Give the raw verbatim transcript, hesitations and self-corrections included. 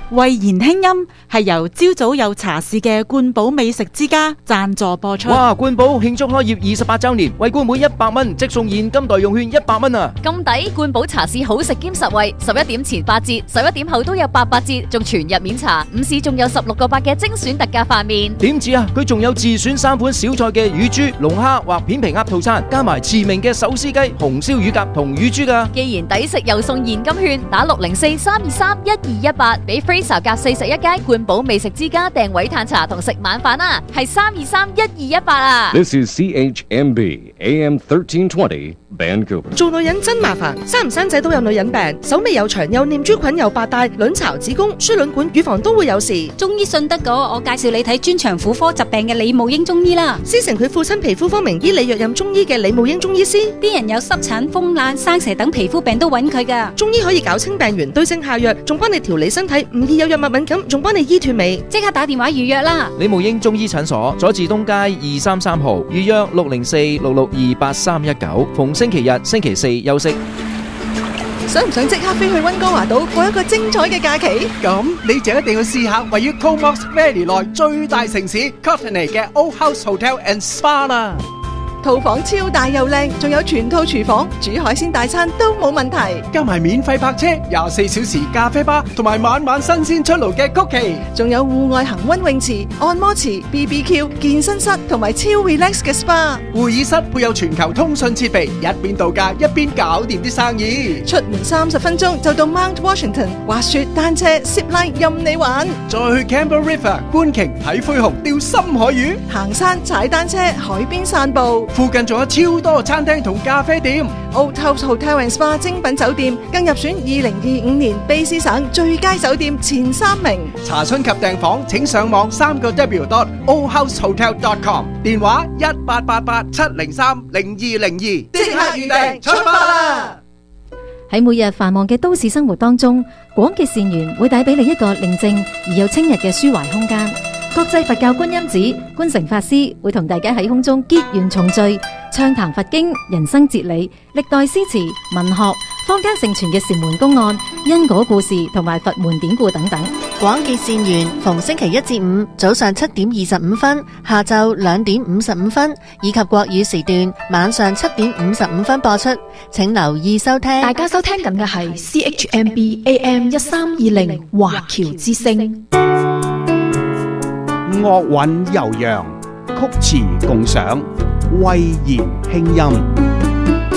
慧言輕音係由朝早有茶事嘅冠寶美食之家贊助播出。 哇！冠寶慶祝開業二十八周年，為冠滿一百蚊即送現金代用券一百蚊啊！ 咁抵！冠寶茶市好食兼實惠，十一點前八折，十一點後都有八八折，仲全日免茶。午市仲有十六個八嘅精選特價飯麵。 點止啊！佢仲有自選三款小菜嘅乳豬、龍蝦或片皮鴨套餐，加埋馳名嘅手撕雞、紅燒乳鴿同乳豬噶。 既然抵食又送現金券，打六零四三二三一二一八，俾 Fraser 隔四十一街冠寶美食之家訂位嘆茶同食晚飯啊！係三二三一二一八啊 ！This is C H M B A M thirteen twenty Vancouver。 做女人真麻煩，生唔生仔都有女人病，手尾又長又念珠菌又白帶，卵巢、子宮、輸卵管、乳房都會有事。 中醫信得過，我介紹你睇專長婦科疾病嘅李慕英中醫啦。 師承佢父親皮膚科名醫李若任中醫嘅李慕英中醫師， 啲人有濕疹、風癩、生蛇等皮膚病都揾佢噶。 中醫可以搞清病源，對症下藥，仲幫你調理身體，唔易有藥物敏感，仲幫你醫斷尾。 即刻打電話預約啦！ 李慕英中醫診所，佐治東街二三三號，預約六零四六六二八三一九，逢星期日、星期四休息。 想唔想即刻飛去溫哥華島過一個精彩嘅假期？ 咁你就一定要試下位於 Comox Valley 內最大城市 Courtenay 嘅 Old House Hotel and Spa 啦。 套房超大又靚，仲有全套廚房，煮海鮮大餐都冇問題。 加埋免費泊車、廿四小時咖啡吧，同埋晚晚新鮮出爐嘅曲奇， 仲有戶外恒溫泳池、按摩池、B B Q、健身室同埋超 relax 嘅 spa。 會議室配有全球通訊設備，一邊度假一邊搞掂啲生意。 出門三十分鐘就到 Mount Washington，滑雪、單車、zipline 任你玩。 再去 Campbell River 觀鯨、睇灰熊、釣深海魚， 行山、踩單車、海邊散步。 附近仲有超多餐廳同咖啡店。 Old House Hotel and Spa 精品酒店更入選二零二五年卑詩省最佳酒店前三名。 查詢及訂房請上網三個 W dot old house hotel dot com， 電話一八八八七零三零二零二，即刻預訂出發啦！ 喺每日繁忙嘅都市生活當中，廣結善緣會帶俾你一個寧靜而又清逸嘅抒懷空間。國際佛教觀音寺觀誠法師會同大家喺空中結緣重聚，暢談佛經、人生哲理、歷代詩詞、文學、坊間盛傳嘅禪門公案、因果故事同埋佛門典故等等。 廣結善緣，逢星期一至五早上七點二十五分、下晝兩點五十五分，以及國語時段晚上七點五十五分播出，請留意收聽。 大家收聽緊嘅係 C H M B A M 一三二零華僑之聲。 樂韻悠揚，曲詞共賞，慧言輕音。